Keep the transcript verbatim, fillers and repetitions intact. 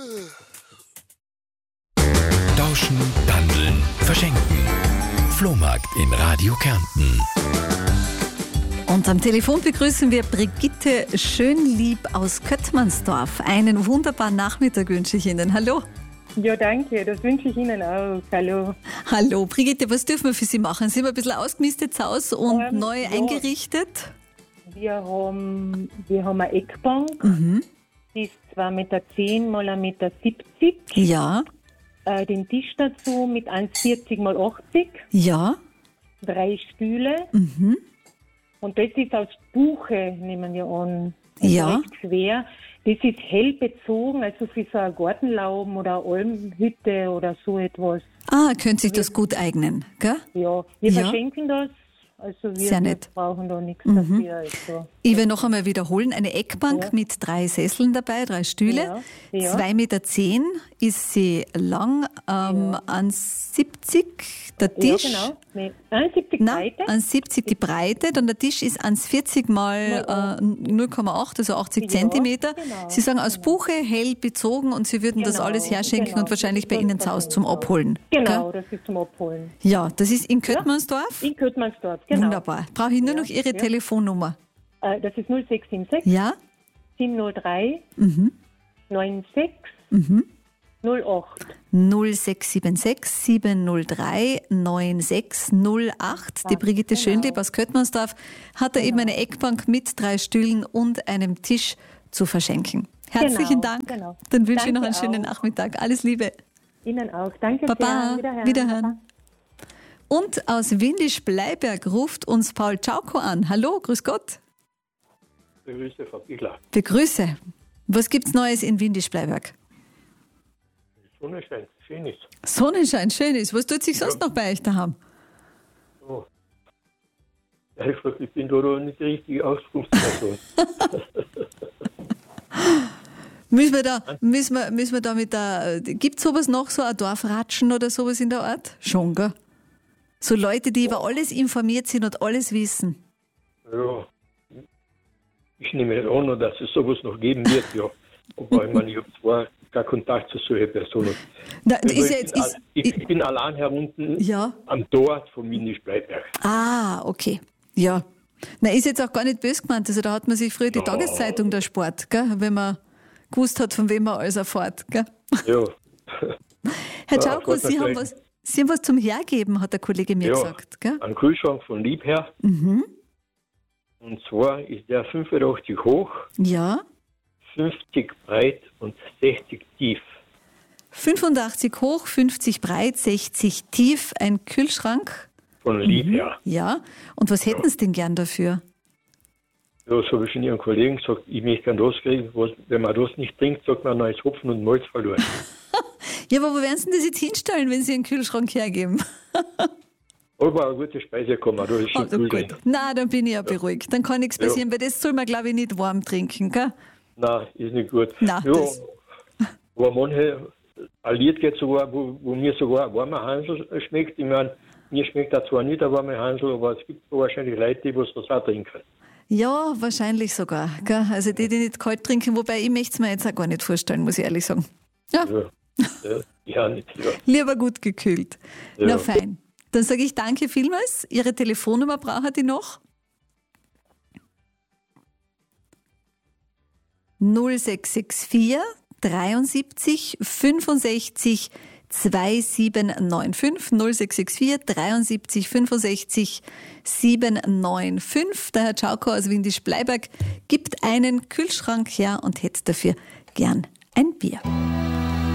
Tauschen, Dandeln, verschenken. Flohmarkt in Radio Kärnten. Und am Telefon begrüßen wir Brigitte Schönlieb aus Köttmannsdorf. Einen wunderbaren Nachmittag wünsche ich Ihnen. Hallo. Ja, danke. Das wünsche ich Ihnen auch. Hallo. Hallo. Brigitte, was dürfen wir für Sie machen? Sind wir ein bisschen ausgemistet zu Hause und Ähm, neu ja. eingerichtet? Wir haben, wir haben eine Eckbank. Mhm. Die ist zwei Meter zehn mal ein Meter siebzig. Ja, Äh, den Tisch dazu mit eins vierzig mal achtzig. ja. Drei Stühle. Mhm. Und das ist aus Buche, nehmen wir an. Also Ja. recht schwer. Das ist hell bezogen, also für so eine Gartenlauben oder eine Almhütte oder so etwas. Ah, könnte sich das gut eignen, gell? Ja, wir Ja. verschenken das. Also wir, Sehr wir nett. brauchen da nichts Mhm. dafür. Also. Ich will noch einmal wiederholen, eine Eckbank Ja. mit drei Sesseln dabei, drei Stühle. Ja, ja. zwei Meter zehn ist sie lang, ähm, eins siebzig der Tisch. Ja, genau. Nee, eins siebzig Nein, Breite. eins siebzig die Breite, dann der Tisch ist eins vierzig mal äh, null Komma acht, also achtzig Ja, Zentimeter. genau, Sie sagen aus Buche, hell bezogen und Sie würden das Genau, alles herschenken genau. und wahrscheinlich bei Das Ihnen zu Hause zum wahrscheinlich auch. Abholen. Genau, Gell? das ist zum Abholen. Ja, das ist in Köttmannsdorf. In Köttmannsdorf, genau. Wunderbar. Brauche ich nur Ja, noch Ihre ja. Telefonnummer. Äh, das ist null sechs sieben sechs, Ja? sieben null drei, Mhm. neun sechs, Mhm. null acht. null sechs sieben sechs sieben null drei neun sechs null acht. Die Brigitte genau. Schönlieb aus Köttmannsdorf hat da eben eine Eckbank mit drei Stühlen und einem Tisch zu verschenken. Herzlichen Genau, Dank. genau. Dann wünsche ich noch Danke einen schönen auch. Nachmittag. Alles Liebe. Ihnen auch. Danke Baba. sehr. Wiederhören. Wiederhören. Baba. Und aus Windisch-Bleiberg ruft uns Paul Czauko an. Hallo, grüß Gott. Grüße, Frau Bichler. Begrüße. Was gibt's Neues in Windisch-Bleiberg? Die Sonne scheint, schön ist. Sonnenschein, schön ist. Was tut sich sonst noch bei euch daheim? Oh. Ja, ich, glaub, ich bin da noch nicht die richtige Auskunftsperson. Müssen wir da, müssen wir, müssen wir da mit der, gibt's sowas noch, so ein Dorfratschen oder sowas in der Art? Schon, gell? So Leute, die über alles informiert sind und alles wissen. Ja, ich nehme nicht an, dass es sowas noch geben wird, ja. Aber ich meine, ich habe zwar keinen Kontakt zu solchen Personen. Na, das Also ist ja ich, jetzt, bin, ist, al- ich bin allein herunten ja. am Dorf von Windisch-Bleiberg. Ah, okay. Ja. Na, ist jetzt auch gar nicht böse gemeint. Also da hat man sich früher die Tageszeitung der Sport, gell? Wenn man gewusst hat, von wem man alles erfährt, gell? Ja. Herr Ja, Czauko, freut mich Sie haben gleich. was, Sie haben was zum Hergeben, hat der Kollege mir Ja. gesagt, gell? Ein Kühlschrank von Liebherr. Mhm. Und zwar ist der fünfundachtzig hoch, Ja. fünfzig breit und sechzig tief. fünfundachtzig hoch, fünfzig breit, sechzig tief, ein Kühlschrank. Von Liebherr. Ja. Und was hätten Sie denn gern dafür? Ja, das habe ich schon Ihren Kollegen gesagt, ich möchte gerne das kriegen. Was, wenn man das nicht trinkt, sagt man, dann ist Hopfen und Malz verloren. Ja, aber wo werden Sie denn das jetzt hinstellen, wenn Sie einen Kühlschrank hergeben? Aber eine gute Speisekammer, da ist schon Also kühl gut. drin. Na, dann bin ich ja beruhigt. Dann kann nichts Ja. passieren, weil das soll man, glaube ich, nicht warm trinken, gell? Nein, ist nicht gut. Nein, ja, das- aber manche, ein Lied geht sogar, wo, wo mir sogar ein warmer Hansel schmeckt. Ich meine, mir schmeckt da zwar nicht ein warmer Hansel, aber es gibt wahrscheinlich Leute, die was das auch trinken. Ja, wahrscheinlich sogar. Gell? Also die, die nicht kalt trinken, wobei ich möchte es mir jetzt auch gar nicht vorstellen, muss ich ehrlich sagen. Ja, Ja, ja, ja nicht. Ja. lieber gut gekühlt. Ja. Na fein. Dann sage ich danke vielmals. Ihre Telefonnummer brauchen die noch? null sechs sechs vier dreiundsiebzig fünfundsechzig zweitausendneunhundertfünfundneunzig null sechs sechs vier dreiundsiebzig fünfundsechzig siebenhundertfünfundneunzig. Der Herr Czauko aus Windisch-Bleiberg gibt einen Kühlschrank her und hätte dafür gern ein Bier.